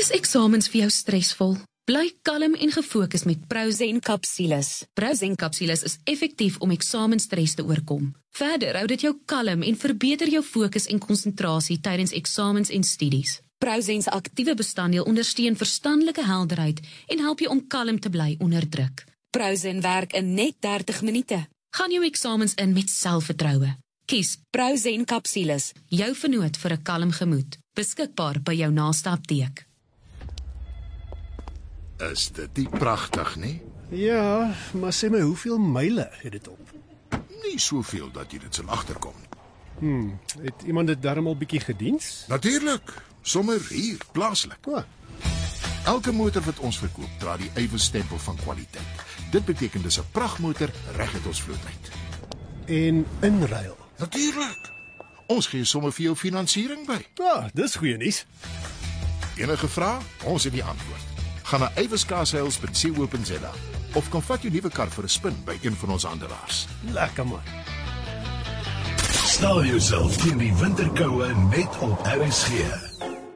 Is eksamens vir jou stresvol? Bly kalm en gefokus met Prozen kapsules. Prozen kapsules is effektief om eksamenstres te oorkom. Verder hou dit jou kalm en verbeter jou fokus en konsentrasie tydens eksamens en studies. Prozen se aktiewe bestanddeel ondersteun verstandelike helderheid en help jou om kalm te bly onder druk. Prozen werk in net 30 minute. Gaan jou eksamens in met selfvertroue. Kies Prozen kapsules, jou vernoot vir 'n kalm gemoed. Beskikbaar by jou naaste apteek. Is dit nie pragtig, nie? Ja, maar sê my, hoeveel myle het dit op? Nie soveel dat jy dit sal agterkom. Het iemand dit darm al bietjie gediens? Natuurlik, sommer hier, plaaslik. O, Elke motor wat ons verkoop, dra die Avis stempel van kwaliteit. Dit beteken dis 'n pragtmotor reg uit ons vloot uit. en inruil. Natuurlik. Ons gee sommer vir jou finansiering by. Ja, dis goeie nuus. Enige vrae? Ons het die antwoord. Gaan na aviscarsales.co.za of kom vat jou nuwe kar vir 'n spin by een van ons handelaars. Lekker man. Stel jouself teen die winterkoue net op RSG.